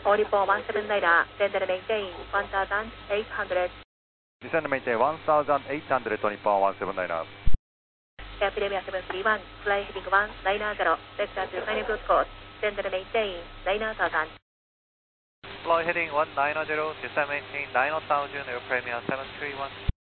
All report 179er, descend and maintain 1,800. Descend and maintain 1,800 to Nippon 179er. Air Premier 731, fly heading 190, vector to final approach course, descend and maintain 9000. Fly heading 190, descend maintain 9000, Air Premier 731.